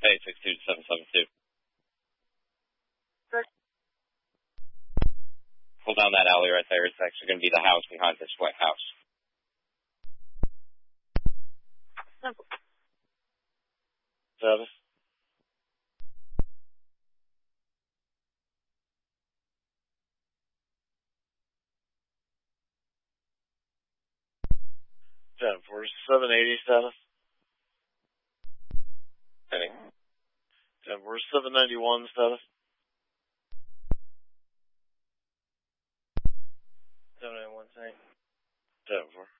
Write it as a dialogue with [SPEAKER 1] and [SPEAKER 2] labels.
[SPEAKER 1] 862-772. Pull down that alley right there. It's actually going to be the house behind this white house. Travis? For 780 status. Heading. For 791 status. 791 saying. 10-4.